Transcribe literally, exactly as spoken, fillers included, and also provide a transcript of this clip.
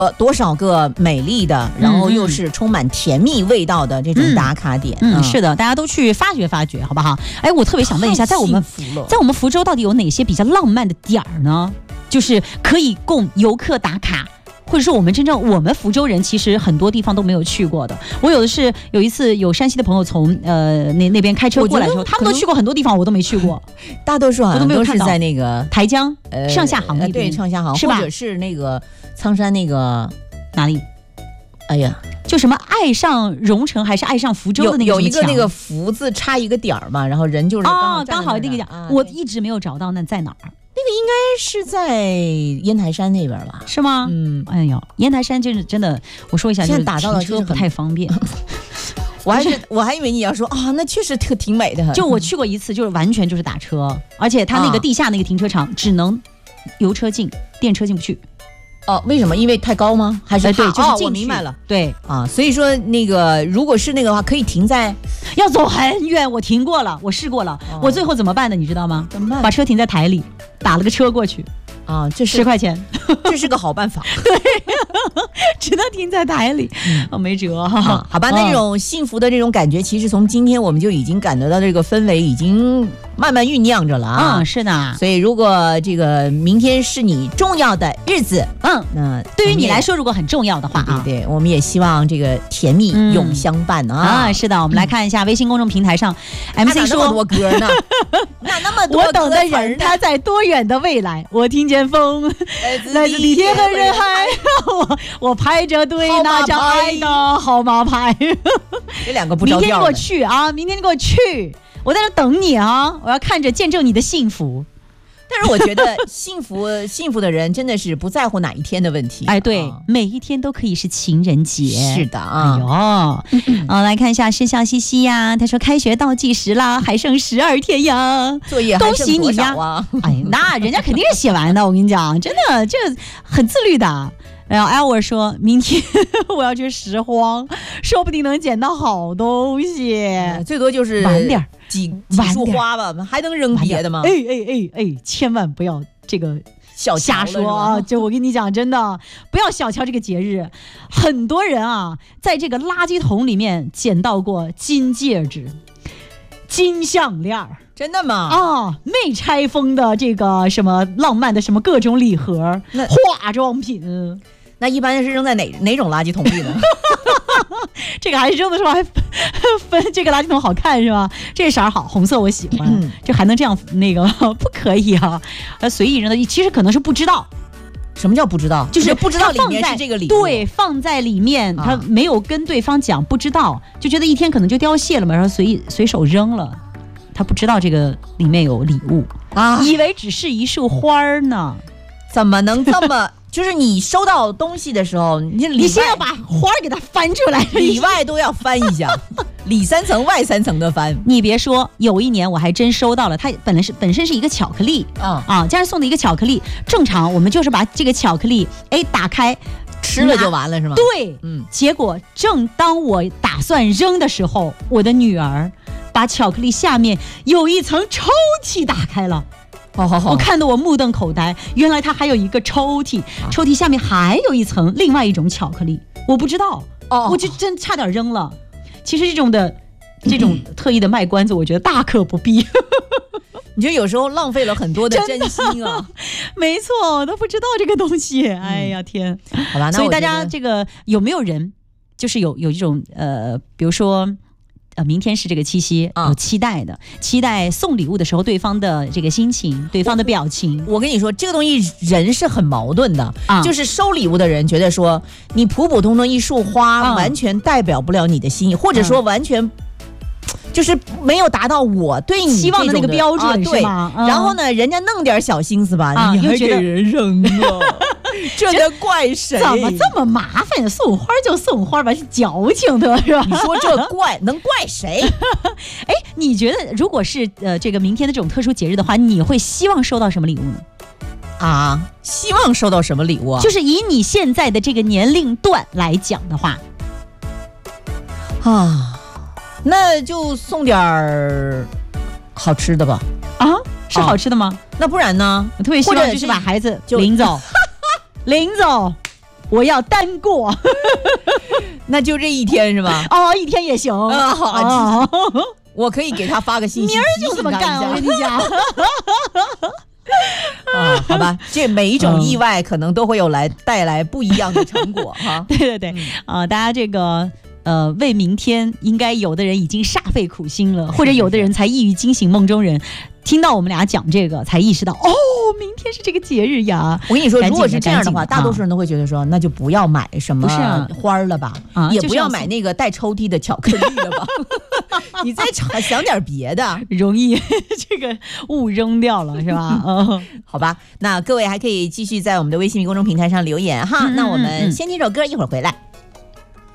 呃多少个美丽的，然后又是充满甜蜜味道的这种打卡点。 嗯，嗯是的，大家都去发掘发掘，好不好？哎，我特别想问一下，在我们在我们福州到底有哪些比较浪漫的点儿呢？就是可以供游客打卡。或者说我们真正我们福州人其实很多地方都没有去过的。我有的是有一次有山西的朋友从呃那那边开车过来的时候，他们都去过很多地方，我都没去过。 大多数好像都是在那个台江、呃、上下杭那边， 对，上下杭， 是吧？ 或者是那个苍山那个哪里？ 哎呀， 就什么爱上蓉城还是爱上福州的那个有有一个那个福字插一个点儿嘛，然后人就是刚好刚好那个点，啊、我一直没有找到那在哪儿。 那个应该是在烟台山那边吧？ 是吗？ 嗯， 哎呦，烟台山就是真的，我说一下， 现在打造的车不太方便。 我还是我还以为你要说啊、哦，那确实特挺美的。 就我去过一次，就是完全就是打车，而且它那个地下那个停车场只能油车进，电车进不去。 哦，为什么？因为太高吗？还是、 呃、对，就是进去、 哦、我明白了， 对啊，所以说那个如果是那个的话，可以停在， 要走很远。我停过了，我试过了，哦、我最后怎么办的？你知道吗？ 怎么办？ 把车停在台里，打了个车过去。 啊，这是十块钱， 这是个好办法。 对，只能停在台里，哦，没辙哈、 啊。好吧，那这种幸福的这种感觉，其实从今天我们就已经感得到这个氛围已经慢慢酝酿着了啊。 嗯，是的。 所以如果这个明天是你重要的日子， 嗯， 那对于你来说如果很重要的话啊， 对对，我们也希望这个甜蜜永相伴啊。 嗯、啊，是的，我们来看一下微信公众平台上、嗯、，M C 说那么多歌呢，那那么多我等的人他在多远的未来，我听见风来自地铁和人海，我我排着队拿着爱的号码牌。 这两个不着调。 明天你给我去啊！明天你给我去，我在这等你啊！我要看着见证你的幸福。 但是我觉得幸福幸福的人真的是不在乎哪一天的问题。 哎，对，啊、每一天都可以是情人节。 是的啊。 哎呦，啊、嗯，来看一下是笑嘻嘻呀，他说开学倒计时啦，还剩十二天呀， 作业还剩多少啊？ 恭喜你呀！哎，那人家肯定是写完的，我跟你讲，真的这很自律的。然后艾沃说明天我要去拾荒，说不定能捡到好东西， 嗯、最多就是晚点几几束花吧，还能扔别的吗？ 哎哎哎哎，千万不要这个小瞎说啊！就我跟你讲，真的不要小瞧这个节日。很多人啊，在这个垃圾桶里面捡到过金戒指、金项链。 真的吗？ 啊，没拆封的这个什么浪漫的什么各种礼盒、化妆品。 那一般是扔在哪哪种垃圾桶里呢？ 这个还是扔的时候还分这个垃圾桶好看是吧？这色好，红色我喜欢，嗯、这还能这样那个不可以啊？呃，随意扔的，其实可能是不知道。 什么叫不知道？ 就是不知道里面是这个礼物， 对，放在里面，他没有跟对方讲，不知道，就觉得一天可能就凋谢了嘛，然后随意随手扔了，他不知道这个里面有礼物啊，以为只是一束花呢， 怎么能这么？就是你收到东西的时候，你你先要把花给它翻出来， 里外都要翻一下，里三层外三层的翻。 你别说，有一年我还真收到了，它本来是本身是一个巧克力啊啊，家人送的一个巧克力。正常我们就是把这个巧克力哎打开吃了就完了是吗？ 对，嗯。结果正当我打算扔的时候，我的女儿把巧克力下面有一层抽屉打开了。 好好好， 我看得我目瞪口呆，原来它还有一个抽屉，抽屉下面还有一层另外一种巧克力，我不知道，哦，我就真差点扔了。其实这种的，这种特意的卖关子，我觉得大可不必。 你觉得有时候浪费了很多的真心啊？ 没错，我都不知道这个东西，哎呀天！ 好吧，那所以大家这个有没有人，就是有有一种呃，比如说。呃，明天是这个七夕，有期待的，期待送礼物的时候对方的这个心情，对方的表情。 我跟你说，这个东西人是很矛盾的，啊、就是收礼物的人觉得说，你普普通通一束花，啊、完全代表不了你的心意，或者说完全。就是没有达到我对你希望的那个标准，啊、 对吗？ 嗯、然后呢，人家弄点小心思吧， 啊、 你还给人扔了，这能怪谁？ 怎么这么麻烦？送花就送花吧，是矫情的是吧？ 你说这怪能怪谁？ 哎，你觉得如果是呃这个明天的这种特殊节日的话，你会希望收到什么礼物呢？ 啊，希望收到什么礼物啊？ 就是以你现在的这个年龄段来讲的话， 啊。那就送点儿好吃的吧。 啊，是好吃的吗？ 哦、那不然呢？ 我特别希望就是把孩子领走，领走。 我要单过。 那就这一天是吧？ 哦，一天也行啊，好啊，我可以给他发个信息， 明儿就这么干，我跟你讲。 啊，好吧，这每一种意外可能都会有来带来不一样的成果哈。 对对对，啊、呃，大家这个呃为明天，应该有的人已经煞费苦心了，或者有的人才一语惊醒梦中人。听到我们俩讲这个，才意识到哦，明天是这个节日呀！ 我跟你说，如果是这样的话，大多数人都会觉得说，那就不要买什么花了吧，啊、也不要买那个带抽屉的巧克力了吧，你再想点别的， 容易这个误扔掉了是吧？嗯， 好吧，那各位还可以继续在我们的微信公众平台上留言哈。嗯、那我们先听首歌，一会儿回来。